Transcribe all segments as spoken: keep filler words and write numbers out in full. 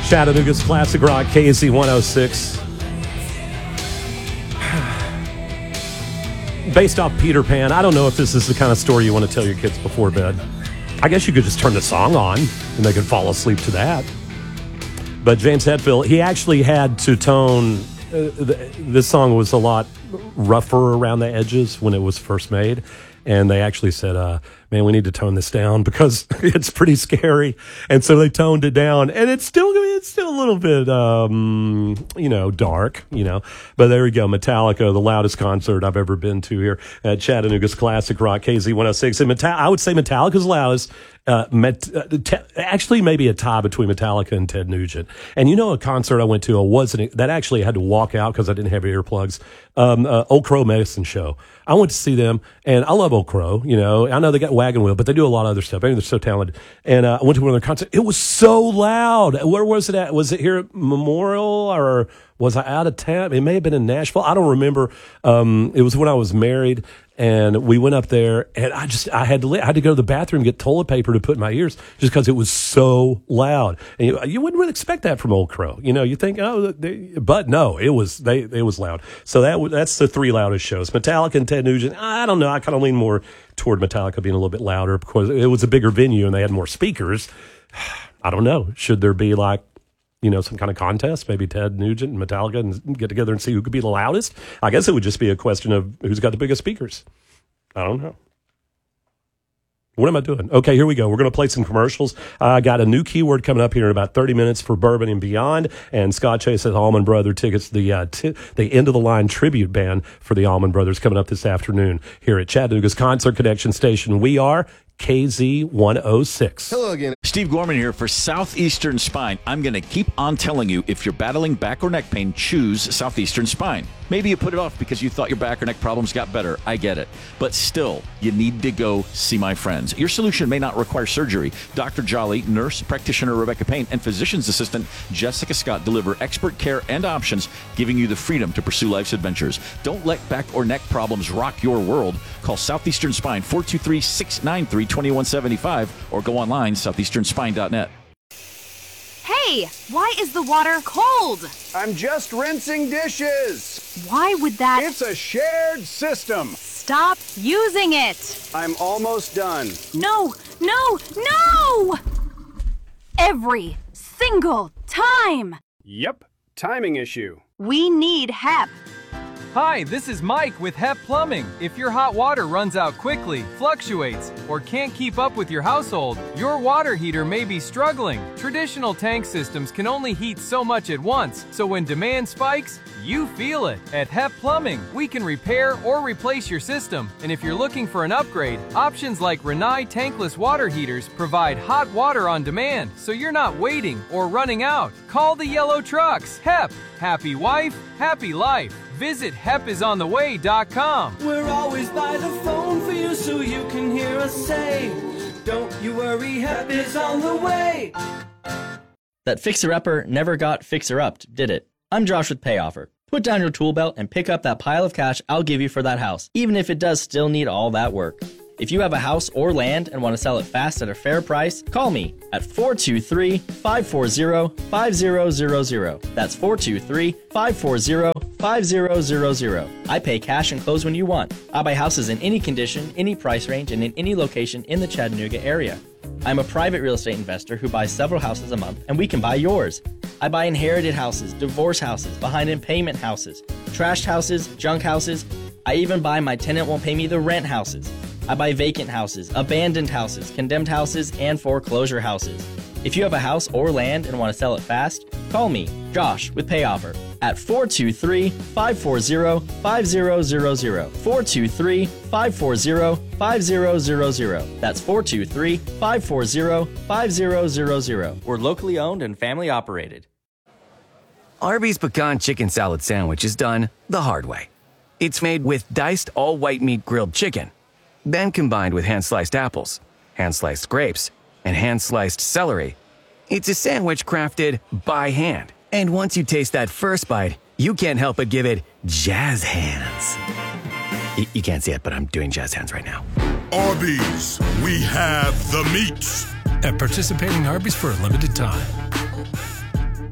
Chattanooga's Classic Rock, K Z one oh six. Based off Peter Pan, I don't know if this is the kind of story you want to tell your kids before bed. I guess you could just turn the song on and they could fall asleep to that. But James Hetfield, he actually had to tone, uh, the, this song was a lot rougher around the edges when it was first made. And they actually said, uh, man, we need to tone this down because it's pretty scary. And so they toned it down. And it's still it's still a little bit, um, you know, dark, you know. But there we go. Metallica, the loudest concert I've ever been to here at Chattanooga's Classic Rock, K Z one oh six. And Metall- I would say Metallica's loudest. Uh, Met- uh, te- actually, maybe a tie between Metallica and Ted Nugent. And you know, a concert I went to, I wasn't that actually I had to walk out because I didn't have earplugs. Um, uh, Old Crow Medicine Show. I went to see them, and I love Old Crow. You know, I know they got Wagon Wheel, but they do a lot of other stuff. I mean, they're so talented. And uh, I went to one of their concerts. It was so loud. Where was it at? Was it here at Memorial, or was I out of town? It may have been in Nashville. I don't remember. Um, it was when I was married. And we went up there, and I just, I had to, I had to go to the bathroom and get toilet paper to put in my ears just because it was so loud. And you, you wouldn't really expect that from Old Crow. You know, you think, oh, they, but no, it was, they, it was loud. So that, that's the three loudest shows. Metallica and Ted Nugent. I don't know. I kind of lean more toward Metallica being a little bit louder because it was a bigger venue and they had more speakers. I don't know. Should there be like, you know, some kind of contest, maybe Ted Nugent and Metallica, and get together and see who could be the loudest? I guess it would just be a question of who's got the biggest speakers. I don't know. What am I doing? Okay, here we go. We're going to play some commercials. I uh, got a new keyword coming up here in about thirty minutes for Bourbon and Beyond. And Scott Chase has Allman Brothers tickets, the uh, t- the end-of-the-line tribute band for the Allman Brothers coming up this afternoon here at Chattanooga's Concert Connection Station. We are K Z one oh six. Hello again. Steve Gorman here for Southeastern Spine. I'm going to keep on telling you, if you're battling back or neck pain, choose Southeastern Spine. Maybe you put it off because you thought your back or neck problems got better. I get it. But still, you need to go see my friends. Your solution may not require surgery. Doctor Jolly, nurse practitioner Rebecca Payne, and physician's assistant Jessica Scott deliver expert care and options, giving you the freedom to pursue life's adventures. Don't let back or neck problems rock your world. Call Southeastern Spine, four two three, six nine three, two one seven five, or go online, southeastern spine dot net. Hey, why is the water cold? I'm just rinsing dishes. Why would that... It's a shared system. Stop using it. I'm almost done. No, no, no! Every single time. Yep, timing issue. We need H E P. Hi, this is Mike with H E P Plumbing. If your hot water runs out quickly, fluctuates, or can't keep up with your household, your water heater may be struggling. Traditional tank systems can only heat so much at once, so when demand spikes, you feel it. At H E P Plumbing, we can repair or replace your system. And if you're looking for an upgrade, options like Rinnai tankless water heaters provide hot water on demand, so you're not waiting or running out. Call the yellow trucks. H E P. Happy wife, happy life. Visit hep is on the way dot com. We're always by the phone for you so you can hear us say, don't you worry, H E P is on the way. That fixer-upper never got fixer-upped, did it? I'm Josh with PayOffer. Put down your tool belt and pick up that pile of cash I'll give you for that house, even if it does still need all that work. If you have a house or land and want to sell it fast at a fair price, call me at four two three, five four zero, five zero zero zero. That's four two three, five four zero, five zero zero zero. I pay cash and close when you want. I buy houses in any condition, any price range, and in any location in the Chattanooga area. I'm a private real estate investor who buys several houses a month, and we can buy yours. I buy inherited houses, divorce houses, behind in payment houses, trashed houses, junk houses. I even buy my tenant won't pay me the rent houses. I buy vacant houses, abandoned houses, condemned houses, and foreclosure houses. If you have a house or land and want to sell it fast, call me, Josh, with PayOffer at four two three, five four zero, five zero zero zero. four two three, five four zero, five zero zero zero. That's four two three, five four zero, five zero zero zero. We're locally owned and family operated. Arby's Pecan Chicken Salad Sandwich is done the hard way. It's made with diced all-white meat grilled chicken, then combined with hand-sliced apples, hand-sliced grapes, and hand-sliced celery. It's a sandwich crafted by hand. And once you taste that first bite, you can't help but give it jazz hands. Y- you can't see it, but I'm doing jazz hands right now. Arby's, we have the meats. At participating Arby's for a limited time.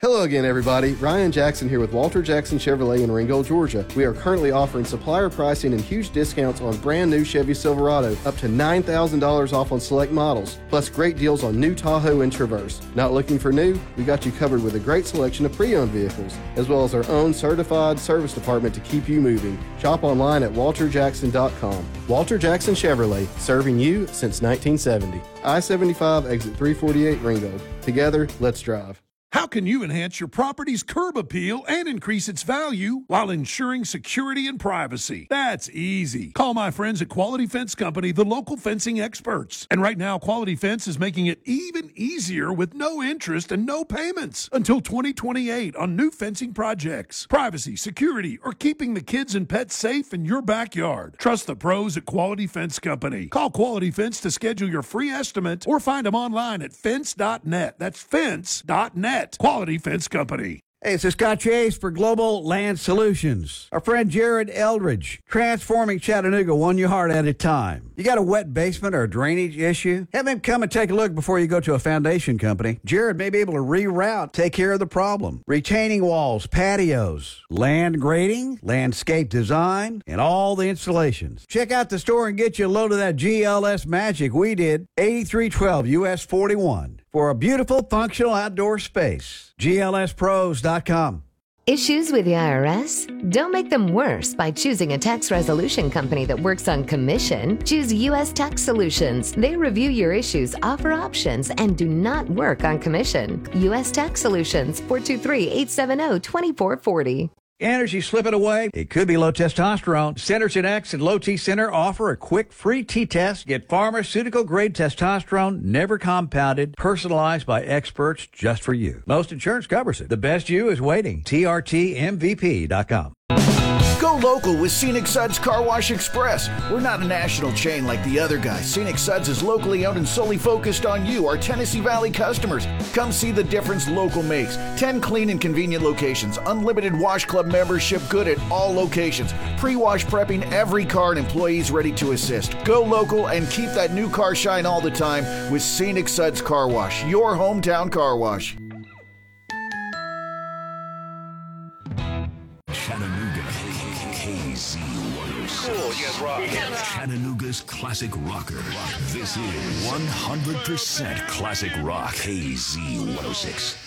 Hello again, everybody. Ryan Jackson here with Walter Jackson Chevrolet in Ringgold, Georgia. We are currently offering supplier pricing and huge discounts on brand new Chevy Silverado, up to nine thousand dollars off on select models, plus great deals on new Tahoe and Traverse. Not looking for new? We got you covered with a great selection of pre-owned vehicles, as well as our own certified service department to keep you moving. Shop online at walter jackson dot com. Walter Jackson Chevrolet, serving you since nineteen seventy. I seventy-five, exit three forty-eight, Ringgold. Together, let's drive. How can you enhance your property's curb appeal and increase its value while ensuring security and privacy? That's easy. Call my friends at Quality Fence Company, the local fencing experts. And right now, Quality Fence is making it even easier with no interest and no payments until twenty twenty-eight on new fencing projects. Privacy, security, or keeping the kids and pets safe in your backyard. Trust the pros at Quality Fence Company. Call Quality Fence to schedule your free estimate or find them online at fence dot net. That's fence dot net. Quality Fence Company. Hey, it's Scott Chase for Global Land Solutions. Our friend Jared Eldridge, transforming Chattanooga one yard at a time. You got a wet basement or a drainage issue? Have him come and take a look before you go to a foundation company. Jared may be able to reroute, take care of the problem. Retaining walls, patios, land grading, landscape design, and all the installations. Check out the store and get you a load of that G L S magic we did, eighty-three twelve U S forty-one. For a beautiful, functional outdoor space. G L S pros dot com. Issues with the I R S? Don't make them worse by choosing a tax resolution company that works on commission. Choose U S Tax Solutions. They review your issues, offer options, and do not work on commission. U S Tax Solutions, four two three, eight seven zero, two four four zero. Energy slipping away? It could be low testosterone. Centerton X and Low T Center offer a quick free T-test. Get pharmaceutical-grade testosterone, never compounded, personalized by experts just for you. Most insurance covers it. The best you is waiting. T R T M V P dot com. Go local with Scenic Suds Car Wash Express. We're not a national chain like the other guys. Scenic Suds is locally owned and solely focused on you, our Tennessee Valley customers. Come see the difference local makes. ten clean and convenient locations. Unlimited Wash Club membership good at all locations. Pre-wash prepping every car and employees ready to assist. Go local and keep that new car shine all the time with Scenic Suds Car Wash, your hometown car wash. Chattanooga, K Z one oh six. Cool, you guys rock. Chattanooga's classic rocker. This is one hundred percent classic rock, K Z one oh six.